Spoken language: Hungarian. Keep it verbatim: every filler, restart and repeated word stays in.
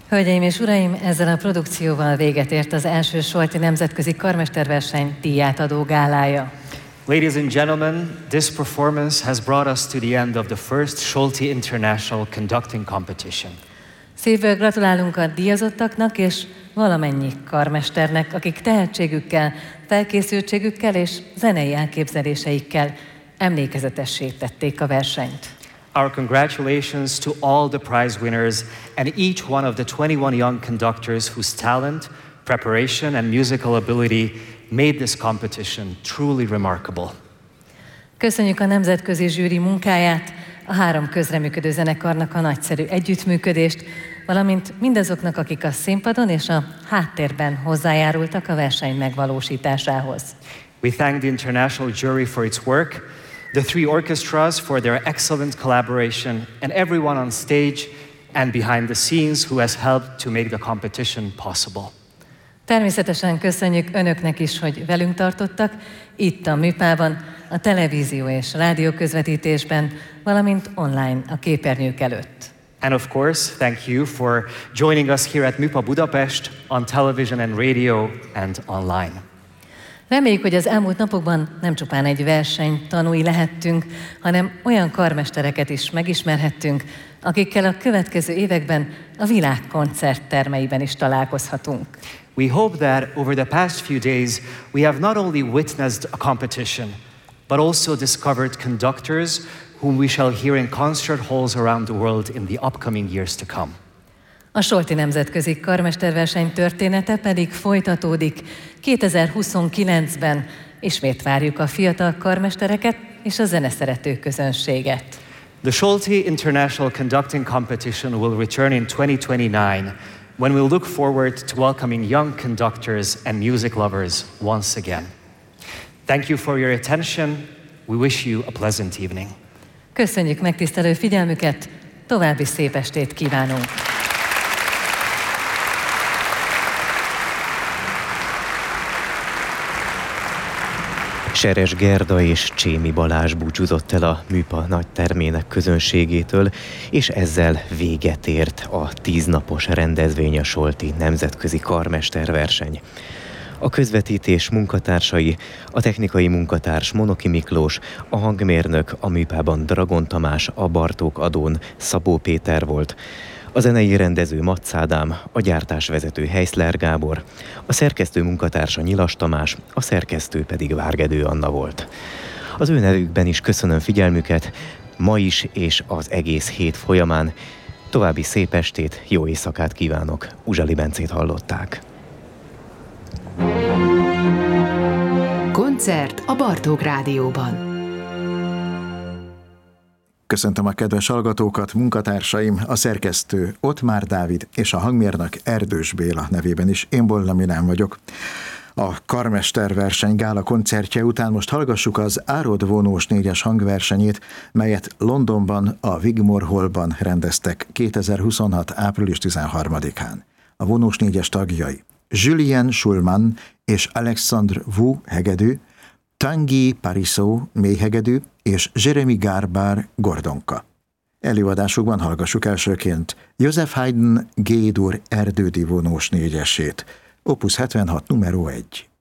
Hölgyeim és uraim, ezzel a produkcióval véget ért az első Solti Nemzetközi Karmesterverseny díjátadó gálája. Ladies and gentlemen, this performance has brought us to the end of the first Solti International Conducting Competition. Szívből gratulálunk a díjazottaknak és valamennyi karmesternek, akik tehetségükkel, felkészültségükkel és zenei elképzeléseikkel emlékezetessé tették a versenyt. Our congratulations to all the prize winners and each one of the twenty-one young conductors whose talent, preparation and musical ability made this competition truly remarkable. Köszönjük a nemzetközi zsűri munkáját, a három közreműködő zenekarnak a nagyszerű együttműködést, valamint mindazoknak, akik a színpadon és a háttérben hozzájárultak a verseny megvalósításához. We thank the international jury for its work, the three orchestras for their excellent collaboration, and everyone on stage and behind the scenes who has helped to make the competition possible. Természetesen köszönjük önöknek is, hogy velünk tartottak, itt a műpában, a televízió és rádió közvetítésben, valamint online a képernyők előtt. And of course, thank you for joining us here at MÜPA Budapest on television and radio and online. Reméljük, hogy az elmúlt napokban nem csupán egy verseny tanúi lehettünk, hanem olyan karmestereket is megismerhettünk, akikkel a következő években a világ koncerttermeiben is találkozhatunk. We hope that over the past few days we have not only witnessed a competition, but also discovered conductors whom we shall hear in concert halls around the world in the upcoming years to come. A Solti Nemzetközi Karmesterverseny története pedig folytatódik. kétezer-huszonkilencben ismét várjuk a fiatal karmestereket és a zeneszerető közönséget. The Solti International Conducting Competition will return in twenty twenty-nine, when we'll look forward to welcoming young conductors and music lovers once again. Thank you for your attention. We wish you a pleasant evening. Köszönjük megtisztelő figyelmüket, további szép estét kívánunk! Seres Gerda és Csémi Balázs búcsúzott el a MÜPA nagy termének közönségétől, és ezzel véget ért a tíznapos rendezvény, a Solti Nemzetközi Karmesterverseny. A közvetítés munkatársai, a technikai munkatárs Monoki Miklós, a hangmérnök a MÜPában Dragon Tamás, a Bartók Adón Szabó Péter volt, a zenei rendező Matz Ádám, a gyártásvezető Heiszler Gábor, a szerkesztő munkatársa Nyilas Tamás, a szerkesztő pedig Várgedő Anna volt. Az ő nevükben is köszönöm figyelmüket, ma is és az egész hét folyamán. További szép estét, jó éjszakát kívánok, Uzsali Bencét hallották. Koncert a Bartók Rádióban. Köszöntöm a kedves hallgatókat, munkatársaim, a szerkesztő Ottmár Dávid és a hangmérnök Erdős Béla nevében is. Én Bolla Milán vagyok. A Karmesterverseny gála koncertje után most hallgassuk az Árod vonós négyes hangversenyét, melyet Londonban, a Wigmore Hallban rendeztek kétezer-huszonhat. április tizenharmadikán. A vonós négyes tagjai Julien Schulman és Alexandre Wu hegedű, Tanguy Parisot mélyhegedű és Jeremy Garbar gordonka. Előadásukban hallgassuk elsőként Joseph Haydn G-dur erdődi vonós négyesét, opus hetvenhat numero egy.